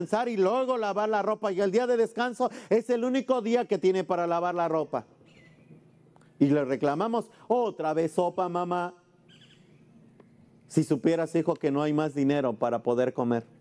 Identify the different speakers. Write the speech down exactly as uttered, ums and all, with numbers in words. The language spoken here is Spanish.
Speaker 1: descansar y luego lavar la ropa, y el día de descanso es el único día que tiene para lavar la ropa. Y le reclamamos, otra vez sopa, mamá. Si supieras, hijo, que no hay más dinero para poder comer.